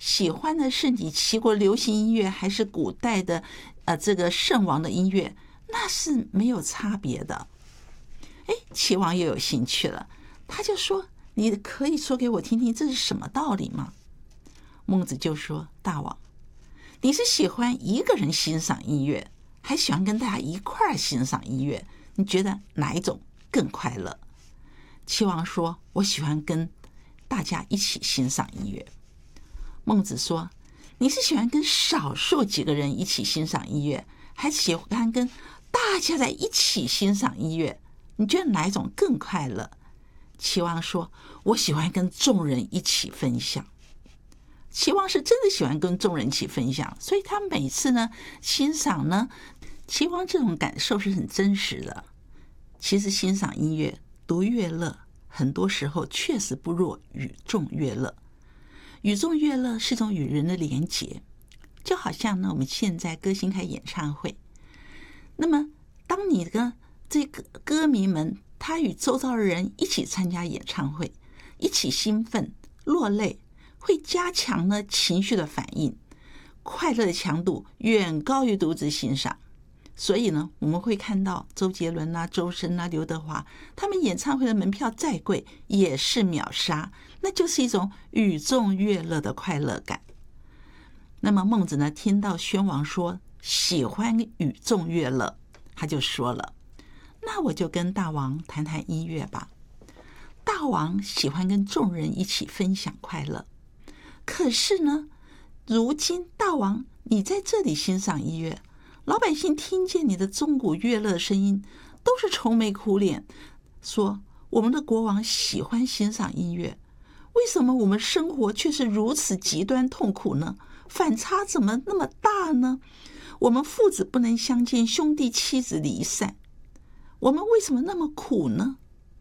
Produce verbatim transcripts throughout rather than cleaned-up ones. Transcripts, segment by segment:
喜欢的是你齐国流行音乐还是古代的呃这个圣王的音乐，那是没有差别的。哎，齐王又有兴趣了，他就说：“你可以说给我听听，这是什么道理吗？”孟子就说：“大王，你是喜欢一个人欣赏音乐，还喜欢跟大家一块儿欣赏音乐？你觉得哪一种更快乐？”齐王说：“我喜欢跟大家一起欣赏音乐。”孟子说：“你是喜欢跟少数几个人一起欣赏音乐，还是喜欢跟大家在一起欣赏音乐？你觉得哪一种更快乐？”齐王说：“我喜欢跟众人一起分享。”齐王是真的喜欢跟众人一起分享，所以他每次呢欣赏呢，齐王这种感受是很真实的。其实欣赏音乐、读乐乐，很多时候确实不若与众乐乐。与众乐乐是一种与人的连结，就好像呢我们现在歌星开演唱会，那么当你的这个歌迷们他与周遭的人一起参加演唱会，一起兴奋落泪，会加强呢情绪的反应，快乐的强度远高于独自欣赏。所以呢我们会看到周杰伦啊、周深啊、刘德华，他们演唱会的门票再贵也是秒杀，那就是一种与众乐乐的快乐感。那么孟子呢听到宣王说喜欢与众乐乐，他就说了：“那我就跟大王谈谈音乐吧。大王喜欢跟众人一起分享快乐，可是呢如今大王你在这里欣赏音乐，老百姓听见你的钟鼓乐乐声音都是愁眉苦脸，说我们的国王喜欢欣赏音乐，为什么我们生活却是如此极端痛苦呢？反差怎么那么大呢？我们父子不能相见，兄弟妻子离散，我们为什么那么苦呢？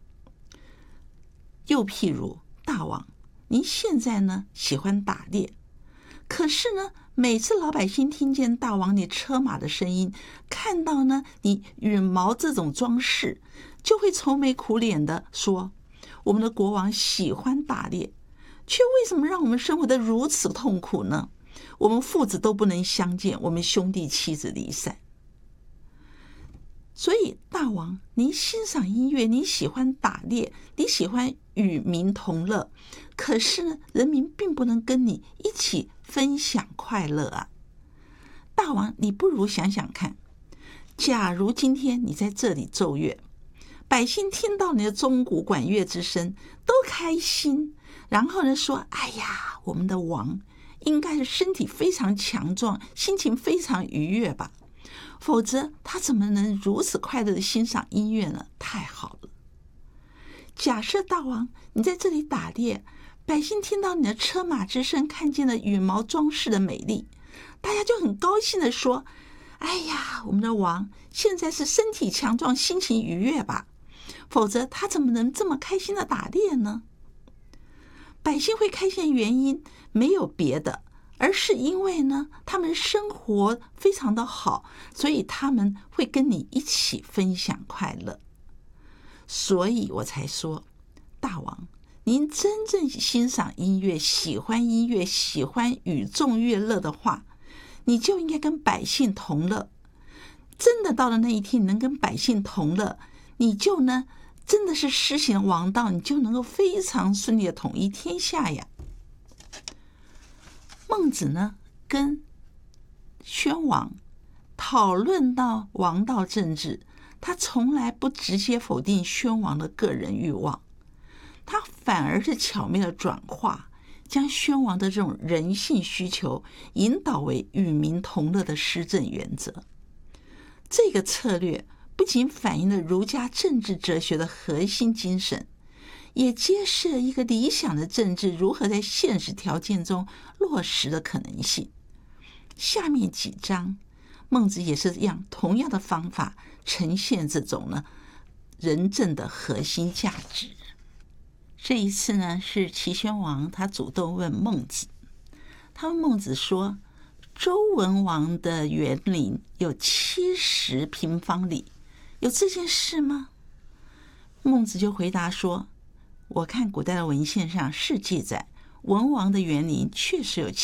又譬如大王，您现在呢喜欢打猎，可是呢每次老百姓听见大王你车马的声音，看到呢你羽毛这种装饰，就会愁眉苦脸的说，我们的国王喜欢打猎，却为什么让我们生活得如此痛苦呢？我们父子都不能相见，我们兄弟妻子离散。所以大王，您欣赏音乐，您喜欢打猎，你喜欢与民同乐，可是呢人民并不能跟你一起分享快乐啊。大王，你不如想想看，假如今天你在这里奏乐，百姓听到你的钟鼓管乐之声都开心，然后呢说，哎呀，我们的王应该是身体非常强壮，心情非常愉悦吧，否则他怎么能如此快乐的欣赏音乐呢？太好了。假设大王你在这里打猎，百姓听到你的车马之声，看见了羽毛装饰的美丽，大家就很高兴的说，哎呀，我们的王现在是身体强壮，心情愉悦吧，否则他怎么能这么开心的打猎呢？百姓会开心的原因没有别的，而是因为呢他们生活非常的好，所以他们会跟你一起分享快乐。所以我才说，大王，您真正欣赏音乐，喜欢音乐，喜欢与众乐乐的话，你就应该跟百姓同乐。真的到了那一天你能跟百姓同乐，你就呢真的是施行王道，你就能够非常顺利的统一天下呀。孟子呢跟宣王讨论到王道政治，他从来不直接否定宣王的个人欲望，他反而是巧妙的转化，将宣王的这种人性需求引导为与民同乐的施政原则。这个策略不仅反映了儒家政治哲学的核心精神，也揭示了一个理想的政治如何在现实条件中落实的可能性。下面几章孟子也是这样同样的方法呈现这种呢仁政的核心价值。这一次呢是齐宣王他主动问孟子，他问孟子说，周文王的园林有七十平方里，有这件事吗？孟子就回答说，我看古代的文献上是记载文王的园林确实有